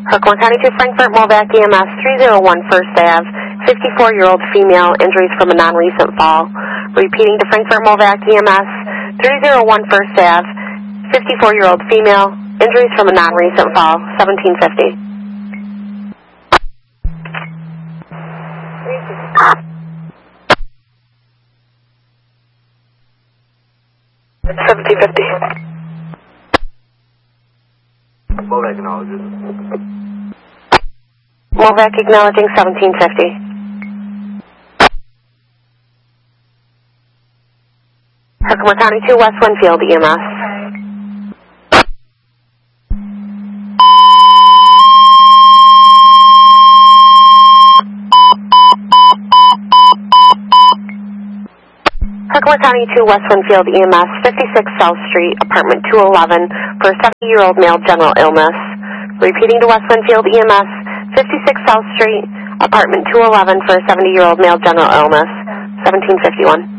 Herkimer County to Frankfort, Molvac EMS 301 First Ave, 54-year-old female, injuries from a non-recent fall. Repeating to Frankfort, Molvac EMS 301 First Ave, 54-year-old female, injuries from a non-recent fall, 1750. Molvac acknowledges. Molvac acknowledging 1750. Herkimer County to West Winfield EMS. Herkimer County to West Winfield EMS, 56 South Street, apartment 211, for a 70-year-old male, general illness. Repeating to West Winfield EMS, 56 South Street, apartment 211, for a 70-year-old male, general illness, 1751.